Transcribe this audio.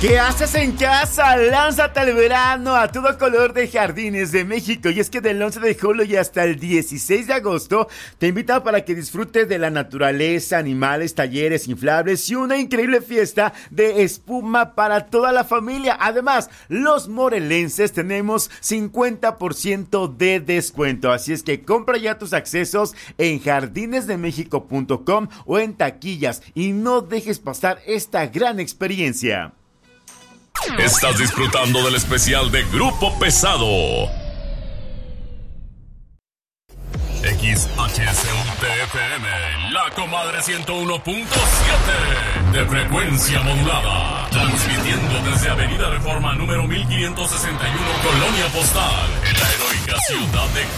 ¿Qué haces en casa? Lánzate al verano a todo color de Jardines de México. Y es que del 11 de julio y hasta el 16 de agosto te invito para que disfrutes de la naturaleza, animales, talleres inflables y una increíble fiesta de espuma para toda la familia. Además, los morelenses tenemos 50% de descuento. Así es que compra ya tus accesos en jardinesdemexico.com o en taquillas y no dejes pasar esta gran experiencia. Estás disfrutando del especial de Grupo Pesado. XHCUTFM, La Comadre 101.7 de frecuencia modulada. Transmitiendo desde Avenida Reforma número 1561, Colonia Postal, en la heroica ciudad de